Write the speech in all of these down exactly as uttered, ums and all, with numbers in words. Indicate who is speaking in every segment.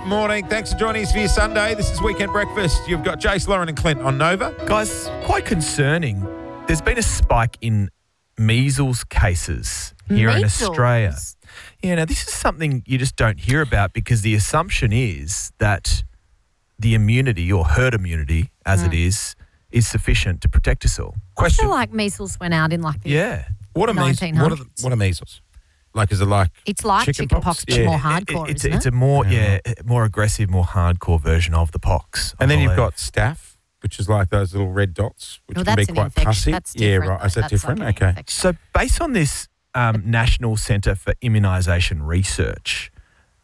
Speaker 1: morning. Thanks for joining us for your Sunday. This is Weekend Breakfast. You've got Jace, Lauren and Clint on Nova.
Speaker 2: Guys, quite concerning. There's been a spike in measles cases here in
Speaker 3: Measles?
Speaker 2: Australia. Yeah, now this is something you just don't hear about because the assumption is that the immunity or herd immunity, as it is, is sufficient to protect us all.
Speaker 3: I
Speaker 1: Question.
Speaker 3: feel like measles went out in like the
Speaker 2: Yeah.
Speaker 1: What are, measles? What, are the, what are measles? Like, is it like
Speaker 3: It's like
Speaker 1: chicken
Speaker 3: chickenpox,
Speaker 1: pox?
Speaker 3: but
Speaker 1: Yeah.
Speaker 3: more
Speaker 2: It-
Speaker 3: hardcore,
Speaker 2: it's,
Speaker 3: isn't
Speaker 2: it's
Speaker 3: it?
Speaker 2: a more, yeah, more aggressive, more hardcore version of the pox. I
Speaker 1: And then you've
Speaker 2: believe.
Speaker 1: got staph, which is like those little red dots, which
Speaker 3: Well,
Speaker 1: can
Speaker 3: that's
Speaker 1: be
Speaker 3: an
Speaker 1: quite
Speaker 3: infection.
Speaker 1: pussy.
Speaker 3: That's
Speaker 1: Yeah,
Speaker 3: different,
Speaker 1: right. Is
Speaker 3: though.
Speaker 1: that
Speaker 3: That's
Speaker 1: different?
Speaker 3: like an
Speaker 1: Okay.
Speaker 3: infection.
Speaker 2: So based on this um, National Centre for Immunisation Research,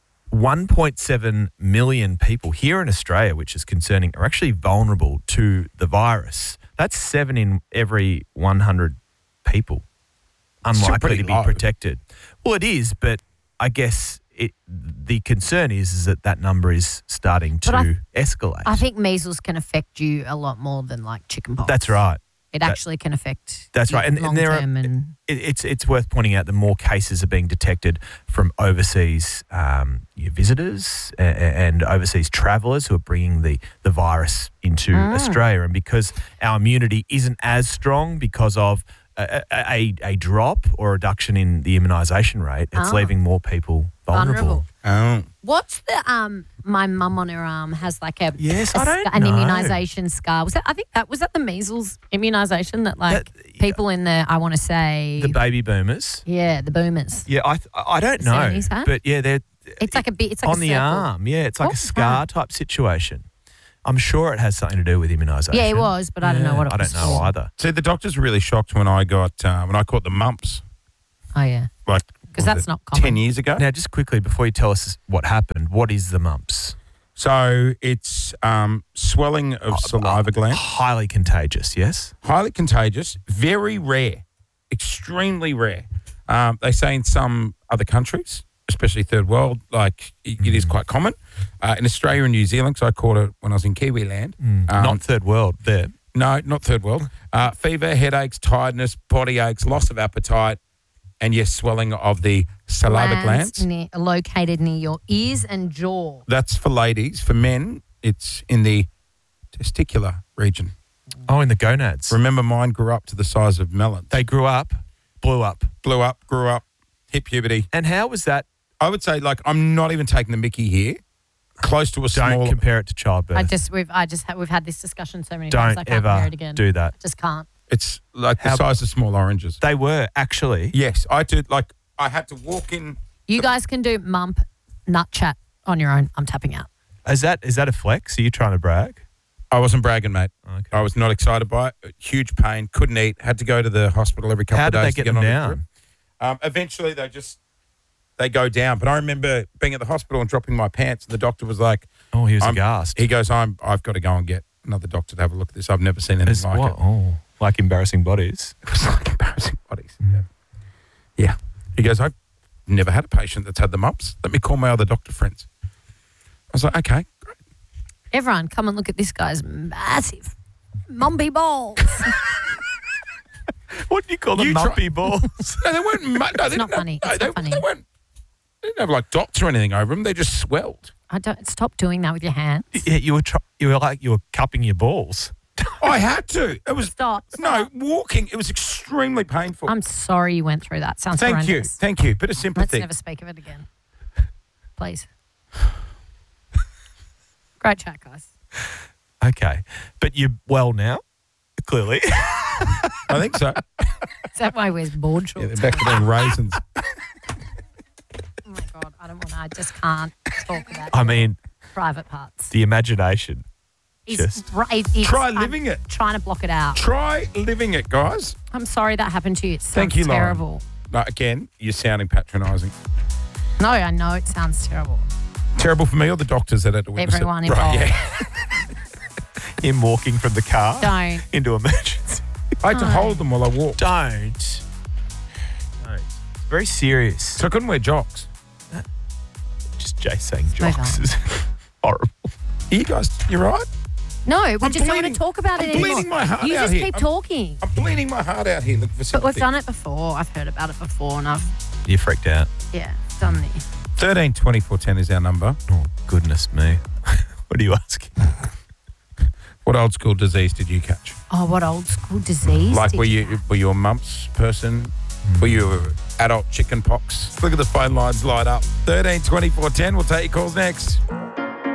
Speaker 2: one point seven million people here in Australia, which is concerning, are actually vulnerable to the virus. That's seven in every one hundred people
Speaker 1: Still
Speaker 2: unlikely
Speaker 1: pretty
Speaker 2: to be
Speaker 1: low.
Speaker 2: protected. Well, it is, but I guess it, the concern is, is that that number is starting to
Speaker 3: But I-
Speaker 2: escalate.
Speaker 3: I think measles can affect you a lot more than like chickenpox.
Speaker 2: That's right.
Speaker 3: It
Speaker 2: That-
Speaker 3: actually can affect
Speaker 2: That's
Speaker 3: you
Speaker 2: right. And,
Speaker 3: long
Speaker 2: and there are,
Speaker 3: term and
Speaker 2: it, it's it's worth pointing out that more cases are being detected from overseas um, your visitors and, and overseas travellers who are bringing the, the virus into Australia. And because our immunity isn't as strong because of a, a, a drop or reduction in the immunisation rate, it's
Speaker 3: Ah.
Speaker 2: leaving more people vulnerable.
Speaker 3: vulnerable.
Speaker 1: Oh.
Speaker 3: What's the um? My mum on her arm has like a
Speaker 2: Yes,
Speaker 3: a
Speaker 2: I don't
Speaker 3: scar- an
Speaker 2: know.
Speaker 3: immunisation scar. Was that? I think that was that the measles immunisation that like
Speaker 2: That-
Speaker 3: people in the I want to say
Speaker 2: The baby boomers.
Speaker 3: yeah the boomers.
Speaker 2: Yeah, I th- I don't know.
Speaker 3: seventies, huh?
Speaker 2: But yeah, they're
Speaker 3: It's like a bit. It's like
Speaker 2: on
Speaker 3: a
Speaker 2: the
Speaker 3: circle.
Speaker 2: arm. Yeah, it's like
Speaker 3: What
Speaker 2: a
Speaker 3: was
Speaker 2: scar
Speaker 3: that?
Speaker 2: type situation. I'm sure it has something to do with immunisation.
Speaker 3: Yeah, it was, but I don't know what it
Speaker 2: I
Speaker 3: was
Speaker 2: don't know
Speaker 3: for.
Speaker 2: either.
Speaker 1: See, the doctor's really shocked when I got uh, when I caught the mumps,
Speaker 3: Oh yeah,
Speaker 1: like
Speaker 3: 'Cause
Speaker 1: what was
Speaker 3: that's
Speaker 1: it,
Speaker 3: not common.
Speaker 1: ten years ago.
Speaker 2: Now, just quickly before you tell us what happened, what is the mumps?
Speaker 1: So it's um, swelling
Speaker 2: Oh,
Speaker 1: of saliva glands,
Speaker 2: Highly contagious. Yes.
Speaker 1: highly contagious, very rare, extremely rare. Um, they say in some other countries, especially third world, like it, it is
Speaker 2: Mm.
Speaker 1: quite common. Uh, in Australia and New Zealand, because I caught it when I was in Kiwi land. Um,
Speaker 2: Not third world. There.
Speaker 1: No, not third world. Uh, fever, headaches, tiredness, body aches, loss of appetite, and yes, swelling of the saliva glands.
Speaker 3: Near, located near your ears and jaw.
Speaker 1: That's for ladies. For men, it's in the testicular region.
Speaker 2: Oh, in the gonads.
Speaker 1: Remember, mine grew up to the size of melons.
Speaker 2: They grew up, blew up.
Speaker 1: blew up, grew up, hit puberty.
Speaker 2: And how was that?
Speaker 1: I would say, like, I'm not even taking the mickey here. Close to a
Speaker 2: Don't
Speaker 1: small.
Speaker 2: compare it to childbirth.
Speaker 3: I just we've I just ha- we've had this discussion so many times. I
Speaker 2: Don't
Speaker 3: can't compare
Speaker 2: ever
Speaker 3: it again.
Speaker 2: do that.
Speaker 3: I just can't.
Speaker 1: It's like the
Speaker 2: How-
Speaker 1: size of small oranges.
Speaker 2: They were actually.
Speaker 1: Yes, I did. Like, I had to walk in.
Speaker 3: You guys can do mump nut chat on your own. I'm tapping out.
Speaker 2: Is that is that a flex? Are you trying to brag?
Speaker 1: I wasn't bragging, mate.
Speaker 2: Okay.
Speaker 1: I was not excited by it. Huge pain. Couldn't eat. Had to go to the hospital every couple
Speaker 2: How
Speaker 1: of
Speaker 2: did they
Speaker 1: days
Speaker 2: get
Speaker 1: to get
Speaker 2: them
Speaker 1: on
Speaker 2: down?
Speaker 1: the drip. Um, eventually, they just they go down. But I remember being at the hospital and dropping my pants, and the doctor was like,
Speaker 2: Oh, he was
Speaker 1: I'm-
Speaker 2: aghast.
Speaker 1: "He goes, I'm. I've got to go and get another doctor to have a look at this. I've never seen anything
Speaker 2: It's
Speaker 1: like
Speaker 2: what?
Speaker 1: it."
Speaker 2: Oh, like embarrassing bodies.
Speaker 1: It was like embarrassing bodies. Yeah. yeah. He goes, I've never had a patient that's had the mumps. Let me call my other doctor friends. I was like, okay, great.
Speaker 3: Everyone, come and look at this guy's massive mumpy balls.
Speaker 2: What do you call them?
Speaker 1: You try-
Speaker 2: Mumpy balls.
Speaker 1: No, they weren't. mu- No, they
Speaker 3: not
Speaker 1: didn't have-
Speaker 3: funny.
Speaker 1: No,
Speaker 3: It's
Speaker 1: they,
Speaker 3: not funny.
Speaker 1: They weren't. They didn't have like dots or anything over them. They just swelled.
Speaker 3: I don't stop doing that with your hands.
Speaker 2: Yeah, you were try- you were like you were cupping your balls.
Speaker 1: I had to. It was
Speaker 3: Stop.
Speaker 1: no
Speaker 3: stop.
Speaker 1: walking. It was extremely painful.
Speaker 3: I'm sorry you went through that. Sounds
Speaker 1: Thank you.
Speaker 3: horrendous.
Speaker 1: Thank you. Bit of
Speaker 3: Let's
Speaker 1: sympathy.
Speaker 3: never speak of it again. Please. Great chat, guys.
Speaker 2: Okay, but you're well now, clearly.
Speaker 1: I think so.
Speaker 3: Is that why he wears board
Speaker 1: Yeah,
Speaker 3: shorts?
Speaker 1: they're back to being raisins.
Speaker 3: Oh my God, I don't want to. I just can't talk about
Speaker 2: I mean,
Speaker 3: private parts.
Speaker 2: the imagination.
Speaker 3: He's
Speaker 2: Just-
Speaker 3: right. It's,
Speaker 1: Try
Speaker 3: I'm
Speaker 1: living it.
Speaker 3: Trying to block it out.
Speaker 1: Try living it, guys.
Speaker 3: I'm sorry that happened to you. It sounds
Speaker 1: Thank you, Lauren.
Speaker 3: terrible.
Speaker 1: No, again, you're sounding patronising.
Speaker 3: No, I know it sounds terrible.
Speaker 1: Terrible for me or the doctors that had to witness
Speaker 3: Everyone
Speaker 1: it?
Speaker 3: involved.
Speaker 1: Right, yeah.
Speaker 2: Him walking from the car
Speaker 3: Don't.
Speaker 2: into emergency.
Speaker 1: I had to
Speaker 3: No.
Speaker 1: hold them while I walked.
Speaker 2: Don't. No. It's very serious.
Speaker 1: So I couldn't wear jocks.
Speaker 2: Just Jay saying
Speaker 3: move
Speaker 2: jocks
Speaker 3: on.
Speaker 2: is horrible.
Speaker 1: You guys, you right?
Speaker 3: No, we
Speaker 1: I'm
Speaker 3: just don't want
Speaker 1: bleeding-
Speaker 3: to talk about
Speaker 1: I'm
Speaker 3: it anymore.
Speaker 1: bleeding my heart
Speaker 3: you
Speaker 1: out
Speaker 3: just
Speaker 1: here.
Speaker 3: keep
Speaker 1: I'm-
Speaker 3: talking.
Speaker 1: I'm bleeding my heart out here looking for
Speaker 3: But
Speaker 1: sympathy.
Speaker 3: we've done it before. I've heard about it before, and I've
Speaker 2: You freaked out.
Speaker 3: yeah done the
Speaker 1: thirteen twenty-four ten is our number.
Speaker 2: Oh, goodness me. What are you asking?
Speaker 1: What old school disease did you catch?
Speaker 3: Oh, what old school disease?
Speaker 1: Like,
Speaker 3: did
Speaker 1: were you were you a mumps person? Mm. Were you a adult chicken pox? Look at the phone lines light up. thirteen twenty-four ten. We'll take your calls next.